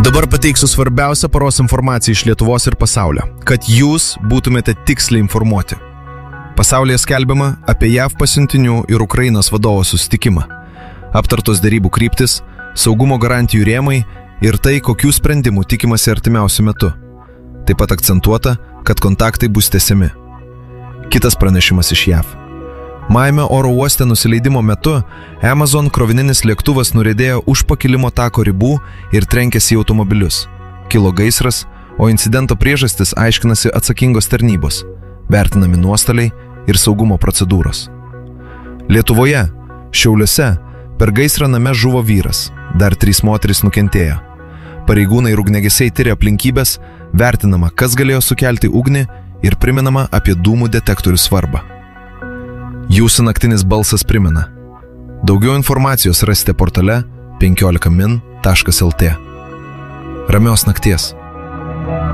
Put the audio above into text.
Dabar pateiksiu svarbiausią paros informaciją iš Lietuvos ir pasaulio, kad jūs būtumėte tiksliai informuoti. Pasaulyje skelbiama apie JAV pasiuntinių ir Ukrainos vadovo susitikimą. Aptartos derybų kryptis, saugumo garantijų rėmai ir tai, kokių sprendimų tikimasi artimiausiu metu. Taip pat akcentuota, kad kontaktai bus tęsiami. Kitas pranešimas iš JAV. Miami oro uoste nusileidimo metu Amazon krovininis lėktuvas nuriedėjo už pakilimo tako ribų ir trenkėsi į automobilius. Kilo gaisras, o incidento priežastis aiškinasi atsakingos tarnybos, vertinami nuostoliai ir saugumo procedūros. Lietuvoje, Šiauliuose, per gaisrą name žuvo vyras, dar 3 moterys nukentėjo. Pareigūnai ir ugniagesiai tiria aplinkybės, vertinama, kas galėjo sukelti ugnį ir priminama apie dūmų detektorių svarbą. Jūsų naktinis balsas primena. Daugiau informacijos rasite portale 15min.lt. Ramios nakties.